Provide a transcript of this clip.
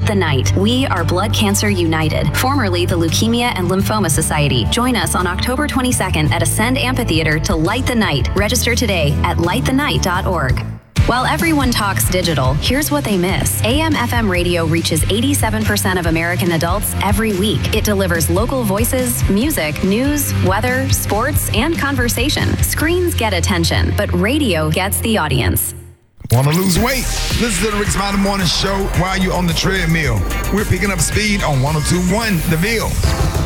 the Night. We are Blood Cancer United, formerly the Leukemia and Lymphoma Society. Join us on October 22nd at Ascend Amphitheater to light the night. Register today at lightthenight.org. While everyone talks digital, here's what they miss. AM/FM radio reaches 87% of American adults every week. It delivers local voices, music, news, weather, sports, and conversation. Screens get attention, but radio gets the audience. Want to lose weight? Listen to the Rick Smiley Morning Show while you're on the treadmill. We're picking up speed on 102.1 The Ville.